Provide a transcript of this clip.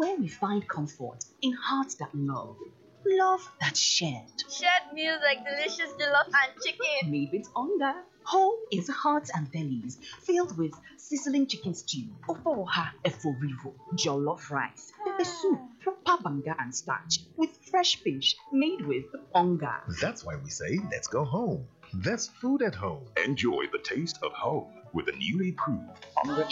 where we find comfort in hearts that love, love that's shared. Shared meals like delicious jollof and chicken. Made with hunger. Home is hearts and bellies filled with sizzling chicken stew, ofoha eforivo, jollof rice, pepper soup, proper banga and starch, with fresh fish made with hunger. That's why we say, let's go home. There's food at home. Enjoy the taste of home with the newly proved Onga